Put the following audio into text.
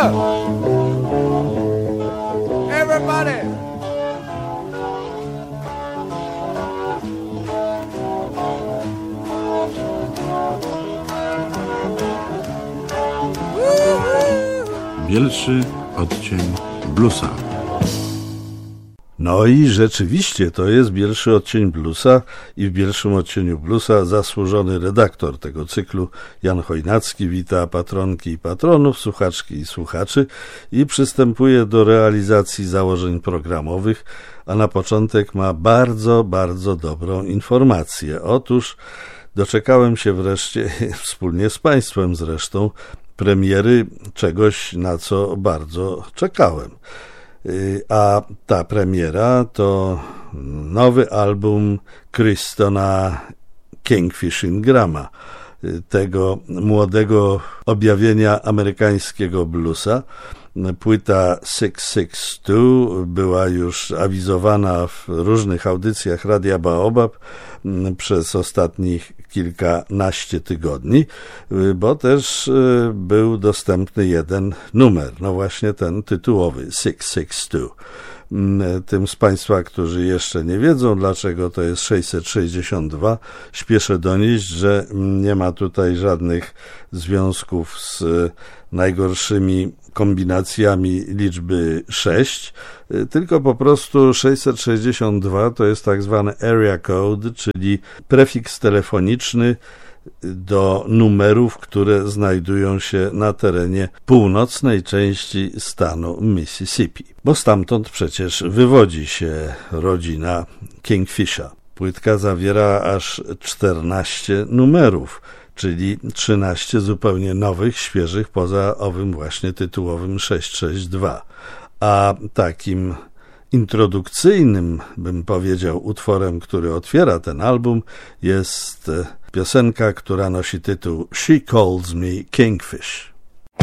Everybody. Bielszy odcień bluesa. No i rzeczywiście to jest Bielszy odcień bluesa i w Bielszym odcieniu bluesa zasłużony redaktor tego cyklu Jan Chojnacki wita patronki i patronów, słuchaczki i słuchaczy i przystępuje do realizacji założeń programowych, a na początek ma bardzo, bardzo dobrą informację. Otóż doczekałem się wreszcie, wspólnie z Państwem zresztą, premiery czegoś, na co bardzo czekałem. A ta premiera to nowy album Christona Kingfishing Grama, tego młodego objawienia amerykańskiego bluesa. Płyta 662 była już awizowana w różnych audycjach Radia Baobab przez ostatnich kilkanaście tygodni, bo też był dostępny jeden numer, no właśnie ten tytułowy 662. Tym z Państwa, którzy jeszcze nie wiedzą, dlaczego to jest 662, śpieszę donieść, że nie ma tutaj żadnych związków z najgorszymi kombinacjami liczby 6, tylko po prostu 662 to jest tak zwany area code, czyli prefiks telefoniczny do numerów, które znajdują się na terenie północnej części stanu Mississippi, bo stamtąd przecież wywodzi się rodzina Kingfisha. Płytka zawiera aż 14 numerów, czyli 13 zupełnie nowych, świeżych, poza owym właśnie tytułowym 662. A takim introdukcyjnym, bym powiedział, utworem, który otwiera ten album, jest piosenka, która nosi tytuł She Calls Me Kingfish.